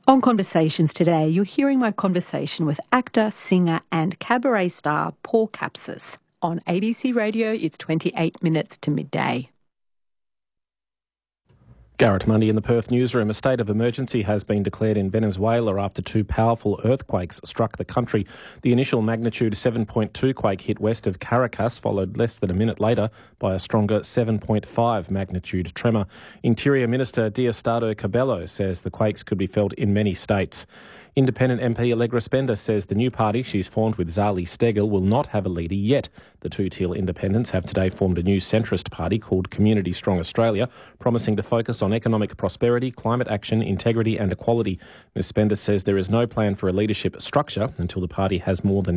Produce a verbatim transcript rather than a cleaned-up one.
On Conversations today, you're hearing my conversation with actor, singer and cabaret star Paul Capsis. On A B C Radio, it's twenty-eight minutes to midday. Garrett Mundy in the Perth newsroom. A state of emergency has been declared in Venezuela after two powerful earthquakes struck the country. The initial magnitude seven point two quake hit west of Caracas, followed less than a minute later by a stronger seven point five magnitude tremor. Interior Minister Diosdado Cabello says the quakes could be felt in many states. Independent M P Allegra Spender says the new party she's formed with Zali Steggall will not have a leader yet. The two Teal independents have today formed a new centrist party called Community Strong Australia, promising to focus on economic prosperity, climate action, integrity and equality. Miz Spender says there is no plan for a leadership structure until the party has more than